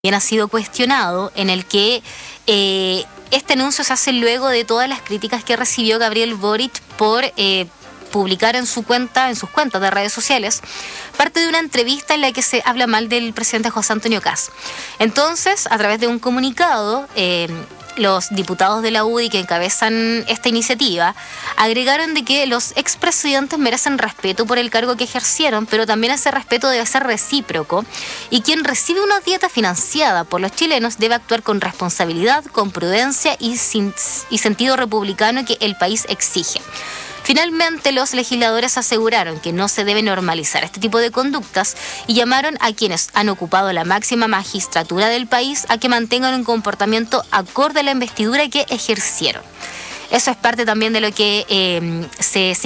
ha sido cuestionado, en el que este anuncio se hace luego de todas las críticas que recibió Gabriel Boric por publicar en sus cuentas de redes sociales parte de una entrevista en la que se habla mal del presidente José Antonio Kast. Entonces, a través de un comunicado, los diputados de la UDI que encabezan esta iniciativa agregaron de que los expresidentes merecen respeto por el cargo que ejercieron, pero también ese respeto debe ser recíproco, y quien recibe una dieta financiada por los chilenos debe actuar con responsabilidad, con prudencia y sentido republicano que el país exige. Finalmente, los legisladores aseguraron que no se debe normalizar este tipo de conductas y llamaron a quienes han ocupado la máxima magistratura del país a que mantengan un comportamiento acorde a la investidura que ejercieron. Eso es parte también de lo que se